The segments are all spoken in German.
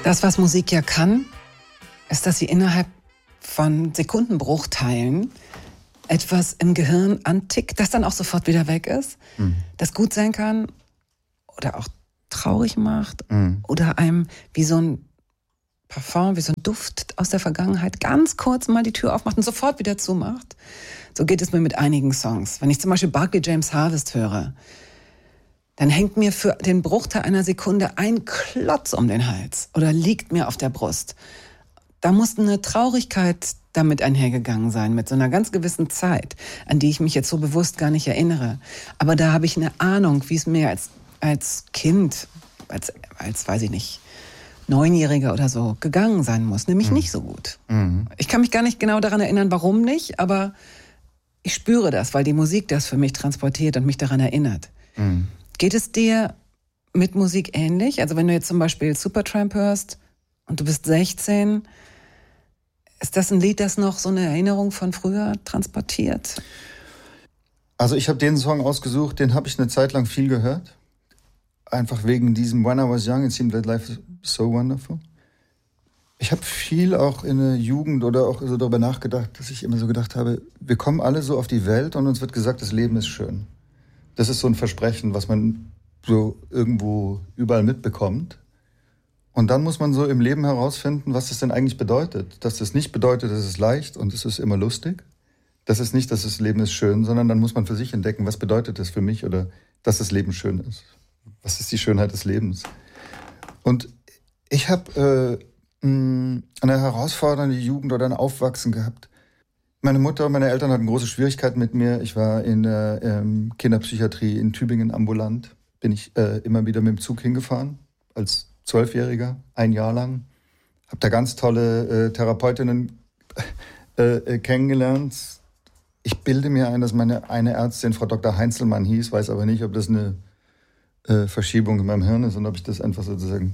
Das, was Musik ja kann, ist, dass sie innerhalb von Sekundenbruchteilen etwas im Gehirn antickt, das dann auch sofort wieder weg ist, das gut sein kann oder auch traurig macht oder einem wie so ein Parfum, wie so ein Duft aus der Vergangenheit ganz kurz mal die Tür aufmacht und sofort wieder zumacht. So geht es mir mit einigen Songs. Wenn ich zum Beispiel Barclay James Harvest höre, dann hängt mir für den Bruchteil einer Sekunde ein Klotz um den Hals oder liegt mir auf der Brust. Da muss eine Traurigkeit damit einhergegangen sein, mit so einer ganz gewissen Zeit, an die ich mich jetzt so bewusst gar nicht erinnere. Aber da habe ich eine Ahnung, wie es mir als Kind, als weiß ich nicht, 9-Jähriger oder so gegangen sein muss, nämlich nicht so gut. Ich kann mich gar nicht genau daran erinnern, warum nicht, aber ich spüre das, weil die Musik das für mich transportiert und mich daran erinnert. Geht es dir mit Musik ähnlich? Also wenn du jetzt zum Beispiel Supertramp hörst und du bist 16, ist das ein Lied, das noch so eine Erinnerung von früher transportiert? Also ich habe den Song ausgesucht, den habe ich eine Zeit lang viel gehört. Einfach wegen diesem When I Was Young, It Seemed That Life is So Wonderful. Ich habe viel auch in der Jugend oder auch so darüber nachgedacht, dass ich immer so gedacht habe, wir kommen alle so auf die Welt und uns wird gesagt, das Leben ist schön. Das ist so ein Versprechen, was man so irgendwo überall mitbekommt. Und dann muss man so im Leben herausfinden, was das denn eigentlich bedeutet. Dass das nicht bedeutet, es ist leicht und es ist immer lustig. Das ist nicht, dass das Leben ist schön, sondern dann muss man für sich entdecken, was bedeutet das für mich oder dass das Leben schön ist. Was ist die Schönheit des Lebens? Und ich habe eine herausfordernde Jugend oder ein Aufwachsen gehabt. Meine Mutter und meine Eltern hatten große Schwierigkeiten mit mir. Ich war in der Kinderpsychiatrie in Tübingen ambulant. Bin ich immer wieder mit dem Zug hingefahren, als 12-Jähriger, ein Jahr lang. Habe da ganz tolle Therapeutinnen kennengelernt. Ich bilde mir ein, dass meine eine Ärztin Frau Dr. Heinzelmann hieß, weiß aber nicht, ob das eine Verschiebung in meinem Hirn ist und ob ich das einfach sozusagen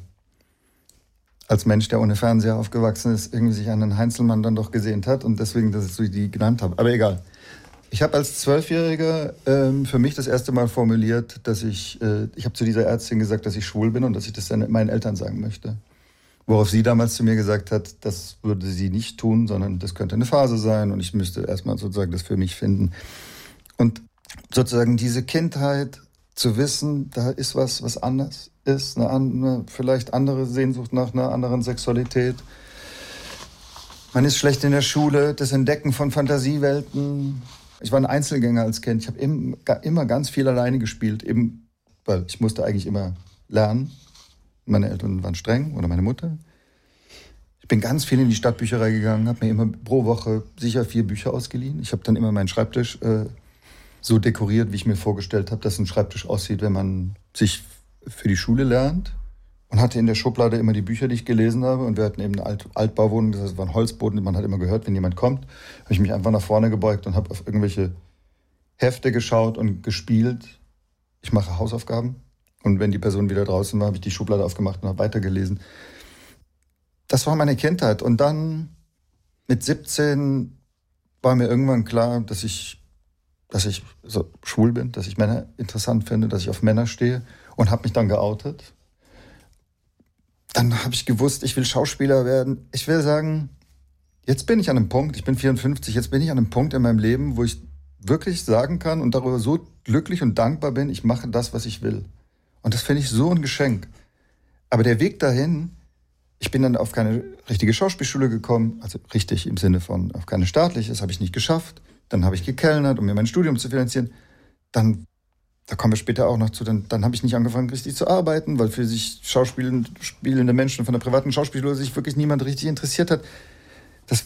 als Mensch, der ohne Fernseher aufgewachsen ist, irgendwie sich an den Heinzelmann dann doch gesehnt hat und deswegen, dass ich die genannt habe. Aber egal. Ich habe als 12-Jähriger für mich das erste Mal formuliert, dass ich habe zu dieser Ärztin gesagt, dass ich schwul bin und dass ich das dann meinen Eltern sagen möchte. Worauf sie damals zu mir gesagt hat, das würde sie nicht tun, sondern das könnte eine Phase sein und ich müsste erstmal sozusagen das für mich finden. Und sozusagen diese Kindheit zu wissen, da ist was anders ist, eine vielleicht andere Sehnsucht nach einer anderen Sexualität. Man ist schlecht in der Schule, das Entdecken von Fantasiewelten. Ich war ein Einzelgänger als Kind. Ich habe immer ganz viel alleine gespielt, eben weil ich musste eigentlich immer lernen. Meine Eltern waren streng oder meine Mutter. Ich bin ganz viel in die Stadtbücherei gegangen, habe mir immer pro Woche sicher 4 Bücher ausgeliehen. Ich habe dann immer meinen Schreibtisch so dekoriert, wie ich mir vorgestellt habe, dass ein Schreibtisch aussieht, wenn man sich für die Schule lernt. Und hatte in der Schublade immer die Bücher, die ich gelesen habe. Und wir hatten eben eine Altbauwohnung, das heißt, es war ein Holzboden. Man hat immer gehört, wenn jemand kommt. Habe ich mich einfach nach vorne gebeugt und habe auf irgendwelche Hefte geschaut und gespielt. Ich mache Hausaufgaben. Und wenn die Person wieder draußen war, habe ich die Schublade aufgemacht und habe weitergelesen. Das war meine Kindheit. Und dann mit 17 war mir irgendwann klar, dass ich so schwul bin, dass ich Männer interessant finde, dass ich auf Männer stehe und habe mich dann geoutet. Dann habe ich gewusst, ich will Schauspieler werden. Ich will sagen, jetzt bin ich an einem Punkt, ich bin 54, jetzt bin ich an einem Punkt in meinem Leben, wo ich wirklich sagen kann und darüber so glücklich und dankbar bin, ich mache das, was ich will. Und das finde ich so ein Geschenk. Aber der Weg dahin, ich bin dann auf keine richtige Schauspielschule gekommen, also richtig im Sinne von auf keine staatliche, das habe ich nicht geschafft. Dann habe ich gekellnert, um mir mein Studium zu finanzieren. Dann, da kommen wir später auch noch zu, dann habe ich nicht angefangen, richtig zu arbeiten, weil für sich spielende Menschen von der privaten Schauspielschule sich wirklich niemand richtig interessiert hat. Das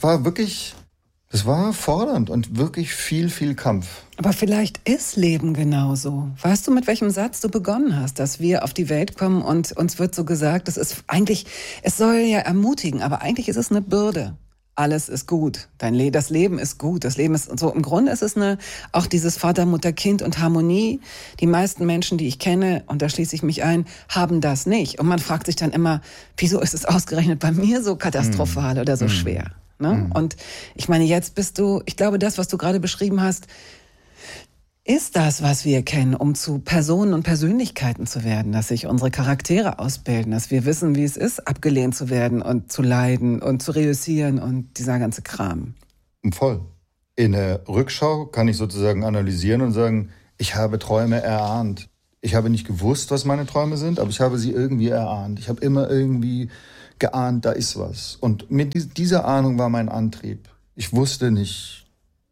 war fordernd und wirklich viel, viel Kampf. Aber vielleicht ist Leben genauso. Weißt du, mit welchem Satz du begonnen hast, dass wir auf die Welt kommen und uns wird so gesagt, es soll ja ermutigen, aber eigentlich ist es eine Bürde. Alles ist gut. Das Leben ist gut. Das Leben ist so. Im Grunde ist es auch dieses Vater, Mutter, Kind und Harmonie. Die meisten Menschen, die ich kenne, und da schließe ich mich ein, haben das nicht. Und man fragt sich dann immer, wieso ist es ausgerechnet bei mir so katastrophal oder so schwer? Ne? Und ich meine, jetzt bist du, ich glaube, das, was du gerade beschrieben hast, ist das, was wir kennen, um zu Personen und Persönlichkeiten zu werden, dass sich unsere Charaktere ausbilden, dass wir wissen, wie es ist, abgelehnt zu werden und zu leiden und zu reüssieren und dieser ganze Kram. Voll. In der Rückschau kann ich sozusagen analysieren und sagen, ich habe Träume erahnt. Ich habe nicht gewusst, was meine Träume sind, aber ich habe sie irgendwie erahnt. Ich habe immer irgendwie geahnt, da ist was. Und mit dieser Ahnung war mein Antrieb. Ich wusste nicht,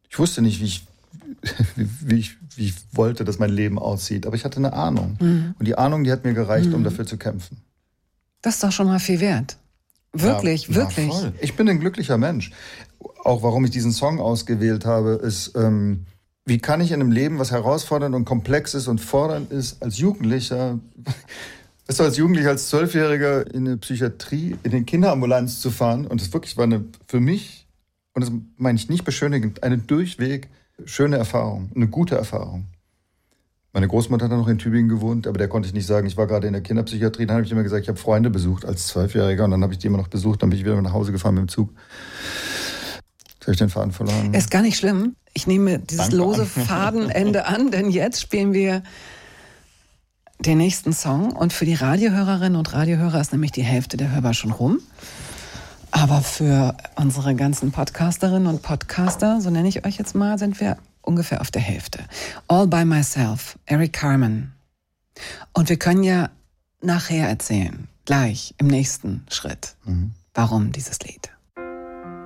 wie ich wollte, dass mein Leben aussieht. Aber ich hatte eine Ahnung. Und die Ahnung, die hat mir gereicht, um dafür zu kämpfen. Das ist doch schon mal viel wert. Wirklich, ja, wirklich. Ja, voll. Ich bin ein glücklicher Mensch. Auch warum ich diesen Song ausgewählt habe, ist, wie kann ich in einem Leben, was herausfordernd und komplex ist und fordernd ist, als Jugendlicher, weißt du, als Jugendlicher, als 12-Jähriger in eine Psychiatrie, in den Kinderambulanz zu fahren. Und das wirklich war für mich, und das meine ich nicht beschönigend, eine durchweg schöne Erfahrung, eine gute Erfahrung. Meine Großmutter hat noch in Tübingen gewohnt, aber der konnte ich nicht sagen, ich war gerade in der Kinderpsychiatrie. Dann habe ich immer gesagt, ich habe Freunde besucht als 12-Jähriger und dann habe ich die immer noch besucht, dann bin ich wieder nach Hause gefahren mit dem Zug. Jetzt habe ich den Faden verloren. Ist gar nicht schlimm. Ich nehme dieses Danke lose an. Fadenende an, denn jetzt spielen wir den nächsten Song und für die Radiohörerinnen und Radiohörer ist nämlich die Hälfte der Hörbar schon rum. Aber für unsere ganzen Podcasterinnen und Podcaster, so nenne ich euch jetzt mal, sind wir ungefähr auf der Hälfte. All by Myself, Eric Carmen. Und wir können ja nachher erzählen, gleich im nächsten Schritt, warum dieses Lied.